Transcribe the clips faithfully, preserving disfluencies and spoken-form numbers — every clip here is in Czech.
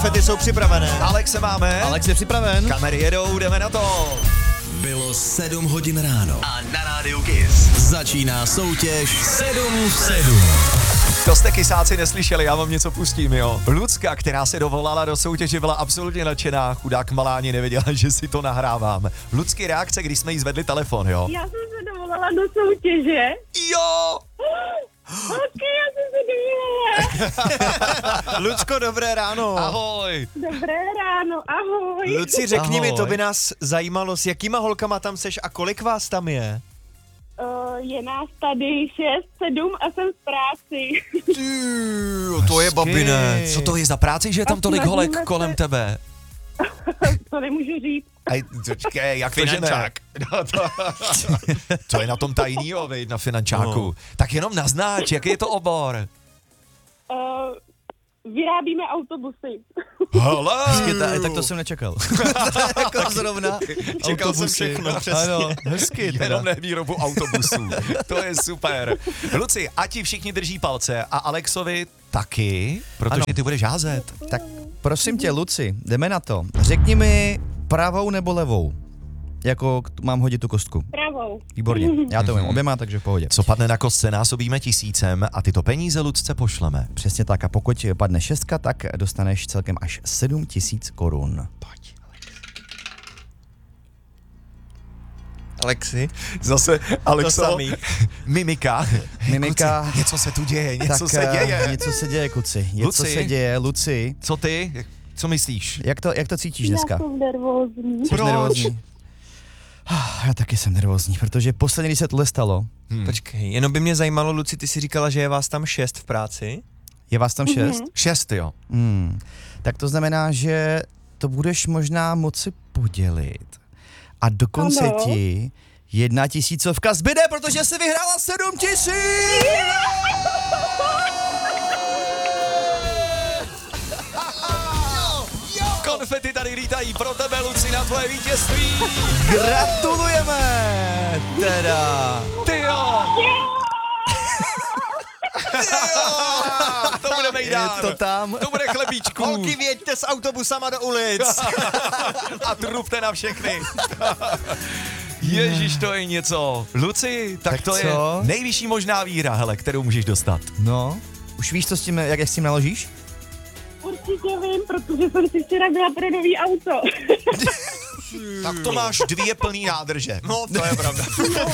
Konfety jsou připravené. Alexe máme. Alex je připraven. Kamery jedou, jdeme na to. Bylo sedm hodin ráno a na rádiu Kiss začíná soutěž sedm v sedm. To jste kysáci neslyšeli, já vám něco pustím, jo. Lucka, která se dovolala do soutěže, byla absolutně nadšená. Chudák malá ani nevěděla, že si to nahrávám. Lucky reakce, když jsme jí zvedli telefon, jo. Já jsem se dovolala do soutěže. Jo! Ok, já jsem se dovolala. Lucko, dobré ráno. Ahoj. Dobré ráno, ahoj. Luci, řekni Ahoj. mi, to by nás zajímalo, s jakýma holkama tam seš a kolik vás tam je? Uh, je nás tady šest, sedm a jsem v práci. Ty, to je babine. Co to je za práci, že je tam tolik holek kolem tebe? To nemůžu říct. Aj, počkej, jak to, že ne? No to, to je na tom tajnýho, vej, na finančáku. No. Tak jenom naznač, jaký je to obor? Uh, vyrábíme autobusy. Hele! Skyta, tak to jsem nečekal. Jako zrovna. Čekal autobusy. jsem všechno, přesně. Ano, hezky teda. Jenom ne výrobu autobusů. To je super. Luci, ať ti všichni drží palce a Alexovi taky, protože ano. ty budeš házet. Tak prosím tě, Luci, jdeme na to. Řekni mi pravou nebo levou. Jako mám hodit tu kostku. Pravou. Výborně, já to vím oběma, takže v pohodě. Co padne na kostce, násobíme tisícem a tyto peníze Lucce pošleme. Přesně tak, a pokud padne šestka, tak dostaneš celkem až sedm tisíc korun. Pojď. Alexi? Zase Alexo, To samý. mimika. Mimika. Kluci, něco se tu děje, něco Tak, se děje. eh, něco se děje, kuci. Něco Luci? se děje, Luci. Co ty? Co myslíš? Jak to, jak to cítíš Já dneska? jsem nervózní. Jsi Proč? nervózní? Ah, Já taky jsem nervózní, protože posledně, když se tohle stalo, Hmm. Počkej, jenom by mě zajímalo, Luci, ty jsi říkala, že je vás tam šest v práci? je vás tam šest? Šest, jo. Hmm. Tak to znamená, že to budeš možná moci podělit. A dokonce Ano. ti jedna tisícovka zbyde, protože jsi vyhrála sedm tisíc! Konfety tady lítají pro tebe, Luci, na tvoje vítězství. Gratulujeme! Teda. Ty jo. To budeme jí Je dát. to tam. To bude chlebíčku. Holky, věďte s autobusama do ulic. A trupte na všechny. Ježíš, to je něco. Luci, tak, Tak to co? je nejvyšší možná víra, hele, kterou můžeš dostat. No, už víš, co s tím, jak, jak s tím naložíš? Určitě vím, protože jsem si včera byla pro nový auto. Tak to máš dvě plný nádrže. No, to je pravda.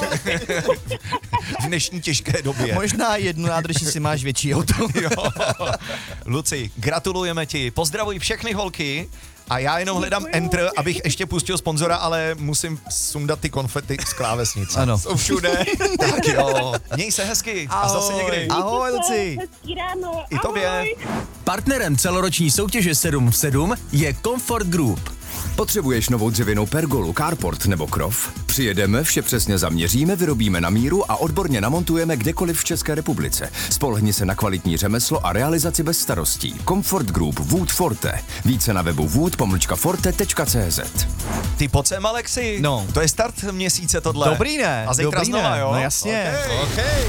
V dnešní těžké době. Možná jednu nádrž, si máš větší auto. Jo. Luci, gratulujeme ti, pozdravuj všechny holky a já jenom hledám enter, abych ještě pustil sponzora, ale musím sundat ty konfety z klávesnice. Ano. Jsou všude. Tak jo, měj se hezky a zase někdy. Ahoj, Luci. Hezký ráno. I tobě. Ahoj. Partnerem celoroční soutěže sedm v sedm je Comfort Group. Potřebuješ novou dřevěnou pergolu, carport nebo krov? Přijedeme, vše přesně zaměříme, vyrobíme na míru a odborně namontujeme kdekoliv v České republice. Spolehni se na kvalitní řemeslo a realizaci bez starostí. Comfort Group Wood Forte. Více na webu wood pomlčka forte tečka cé zet. Ty pojď sem, Alexi. No. To je start měsíce tohle. Dobrý, ne? A zítra Dobrý, znova, ne? jo? No jasně. Okay. Okay.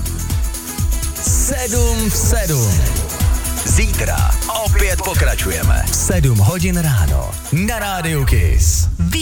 sedm v sedm. Zítra opět pokračujeme. sedm hodin ráno na rádiu Kiss.